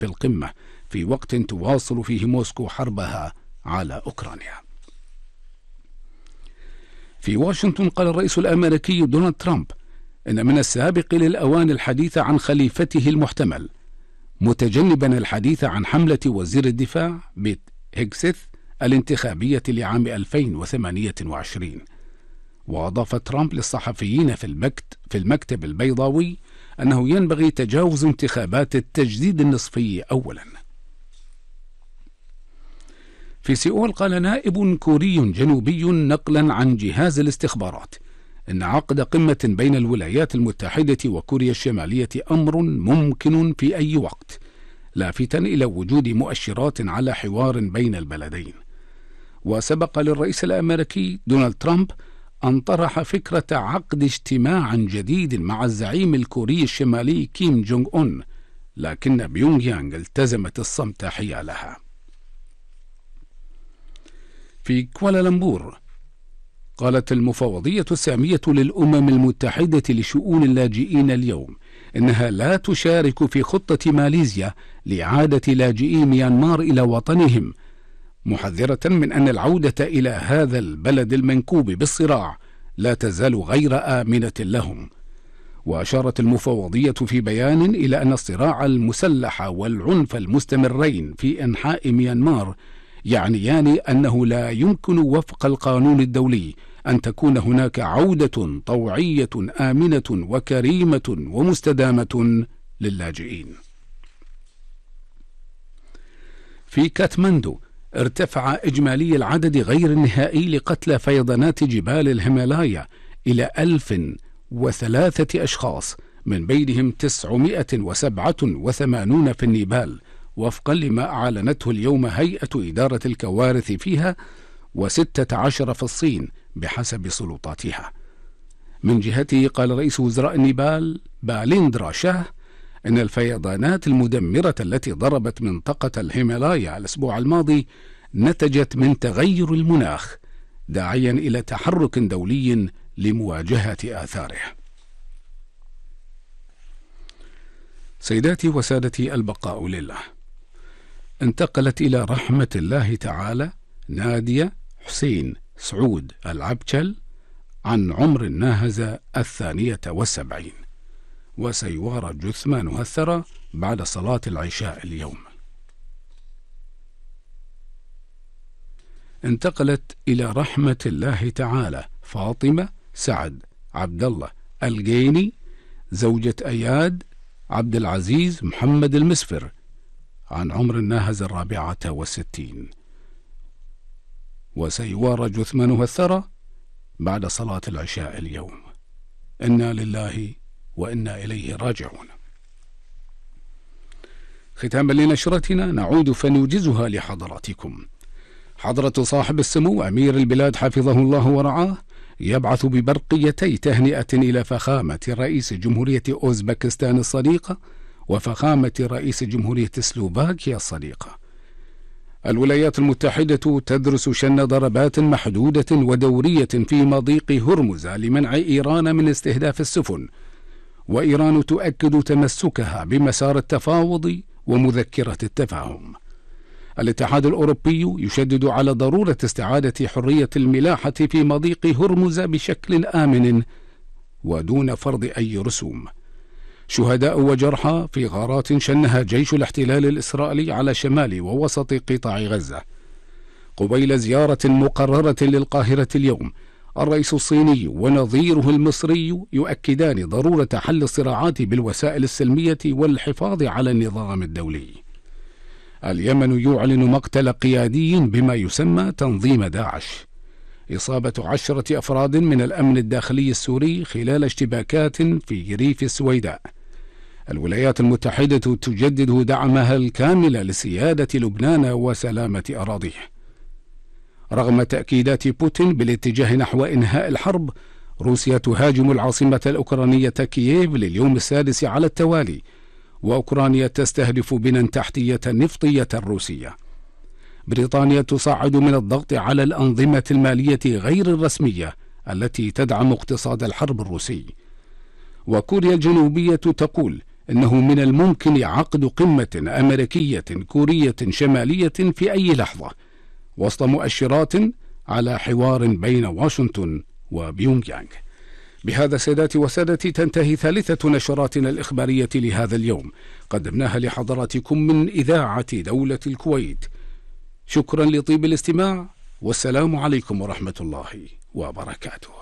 بالقمة في وقت تواصل فيه موسكو حربها على أوكرانيا. في واشنطن قال الرئيس الأمريكي دونالد ترامب إن من السابق للأوان الحديث عن خليفته المحتمل، متجنبا الحديث عن حملة وزير الدفاع بيت هيكسث الانتخابية لعام 2028. وأضاف ترامب للصحفيين في المكتب البيضاوي أنه ينبغي تجاوز انتخابات التجديد النصفي أولا. في سيئول قال نائب كوري جنوبي نقلا عن جهاز الاستخبارات إن عقد قمة بين الولايات المتحدة وكوريا الشمالية أمر ممكن في أي وقت، لافتا إلى وجود مؤشرات على حوار بين البلدين. وسبق للرئيس الأمريكي دونالد ترامب أن طرح فكرة عقد اجتماع جديد مع الزعيم الكوري الشمالي كيم جونغ أون، لكن بيونغ يانغ التزمت الصمت حيالها. في كوالالمبور قالت المفوضية السامية للأمم المتحدة لشؤون اللاجئين اليوم إنها لا تشارك في خطة ماليزيا لإعادة لاجئي ميانمار إلى وطنهم، محذرة من أن العودة إلى هذا البلد المنكوب بالصراع لا تزال غير آمنة لهم. وأشارت المفوضية في بيان إلى أن الصراع المسلح والعنف المستمرين في أنحاء ميانمار يعنيان أنه لا يمكن وفق القانون الدولي أن تكون هناك عودة طوعية آمنة وكريمة ومستدامة للاجئين. في كاتماندو ارتفع إجمالي العدد غير النهائي لقتلى فيضانات جبال الهيمالايا إلى 1003 أشخاص، من بينهم 987 في النيبال، وفقا لما أعلنته اليوم هيئة إدارة الكوارث فيها، و16 في الصين بحسب سلطاتها. من جهته قال رئيس وزراء النيبال باليندرا شاه إن الفيضانات المدمرة التي ضربت منطقة الهيمالايا الأسبوع الماضي نتجت من تغير المناخ، داعيا إلى تحرك دولي لمواجهة آثاره. سيداتي وسادتي، البقاء لله. انتقلت إلى رحمة الله تعالى نادية حسين سعود العبشل عن عمر ناهز 72، وسيوارى جثمانها الثرى بعد صلاة العشاء اليوم. انتقلت إلى رحمة الله تعالى فاطمة سعد عبد الله الجيني زوجة أياد عبد العزيز محمد المسفر عن عمر ناهز 64، وسيوارى جثمانها الثرى بعد صلاة العشاء اليوم. إنا لله وإنا إليه راجعون. ختاما لنشرتنا نعود فنوجزها لحضراتكم. حضرة صاحب السمو أمير البلاد حفظه الله ورعاه يبعث ببرقيتي تهنئة إلى فخامة رئيس جمهورية أوزبكستان الصديقة وفخامة رئيس جمهورية سلوفاكيا الصديقة. الولايات المتحدة تدرس شن ضربات محدودة ودورية في مضيق هرمز لمنع إيران من استهداف السفن، وإيران تؤكد تمسكها بمسار التفاوض ومذكرة التفاهم. الاتحاد الأوروبي يشدد على ضرورة استعادة حرية الملاحة في مضيق هرمز بشكل آمن ودون فرض أي رسوم. شهداء وجرحى في غارات شنها جيش الاحتلال الإسرائيلي على شمال ووسط قطاع غزة. قبيل زيارة مقررة للقاهرة اليوم، الرئيس الصيني ونظيره المصري يؤكدان ضرورة حل الصراعات بالوسائل السلمية والحفاظ على النظام الدولي. اليمن يعلن مقتل قيادي بما يسمى تنظيم داعش. إصابة 10 أفراد من الأمن الداخلي السوري خلال اشتباكات في ريف السويداء. الولايات المتحدة تجدد دعمها الكامل لسيادة لبنان وسلامة أراضيه. رغم تأكيدات بوتين بالاتجاه نحو إنهاء الحرب، روسيا تهاجم العاصمة الأوكرانية كييف لليوم السادس على التوالي، وأوكرانيا تستهدف بنى تحتية نفطية روسية. بريطانيا تصعد من الضغط على الأنظمة المالية غير الرسمية التي تدعم اقتصاد الحرب الروسي. وكوريا الجنوبية تقول إنه من الممكن عقد قمة أمريكية كورية شمالية في أي لحظة، وسط مؤشرات على حوار بين واشنطن وبيونغ يانغ. بهذا سيداتي وسادتي تنتهي ثالثة نشراتنا الإخبارية لهذا اليوم، قدمناها لحضراتكم من إذاعة دولة الكويت. شكرا لطيب الاستماع، والسلام عليكم ورحمة الله وبركاته.